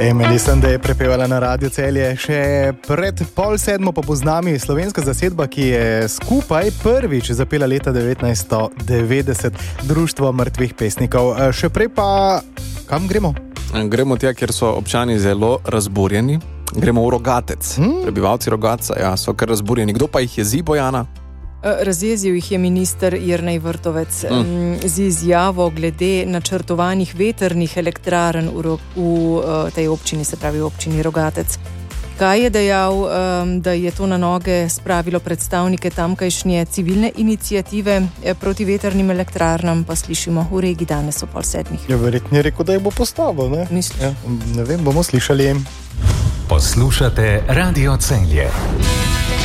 Emily Sande je prepevala na Radio Celje. Še pred 6:30 pa bo z nami slovenska zasedba, ki je skupaj prvič zapela leta 1990, Društvo mrtvih pesnikov. Še prej pa, kam gremo? Gremo tja, kjer so občani zelo razburjeni. Gremo v Rogatec. Prebivalci Rogatca so kar razburjeni. Kdo pa jih jezi, Bojana? Razjezil jih je minister Jernej Vrtovec z izjavo glede načrtovanih vetrnih elektrarn v tej občini, se pravi v občini Rogatec. Kaj je dejal, da je to na noge spravilo predstavnike tamkajšnje civilne iniciative proti vetrnim elektrarnam, pa slišimo v regiji danes o 6:30. Ja, verjetno je rekel, da jih bo postavil, ne? Misliš? Ja, ne vem, bomo slišali. Poslušate Radio Celje.